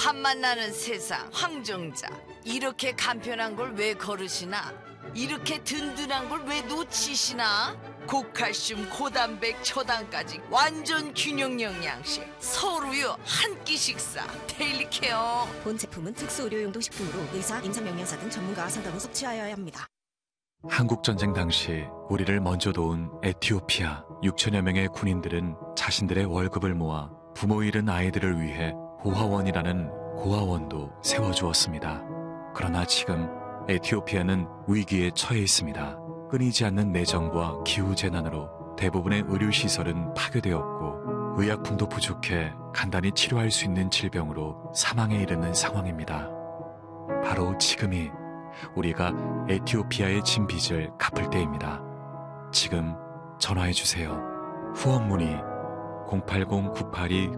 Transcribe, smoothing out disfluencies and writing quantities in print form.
한맛 나는 세상 황정자. 이렇게 간편한 걸 왜 거르시나? 이렇게 든든한 걸 왜 놓치시나? 고칼슘, 고단백, 초당까지 완전 균형 영양식. 서로요 한 끼 식사. 데일리케어. 본 제품은 특수 의료용도 식품으로 의사, 임상영양사 등 전문가와 상담 후 섭취하여야 합니다. 한국전쟁 당시 우리를 먼저 도운 에티오피아 6천여 명의 군인들은 자신들의 월급을 모아 부모 잃은 아이들을 위해 고아원이라는 고아원도 세워주었습니다. 그러나 지금 에티오피아는 위기에 처해 있습니다. 끊이지 않는 내정과 기후재난으로 대부분의 의료시설은 파괴되었고 의약품도 부족해 간단히 치료할 수 있는 질병으로 사망에 이르는 상황입니다. 바로 지금이 우리가 에티오피아의 진 빚을 갚을 때입니다. 지금 전화해주세요. 후원 문의 080-982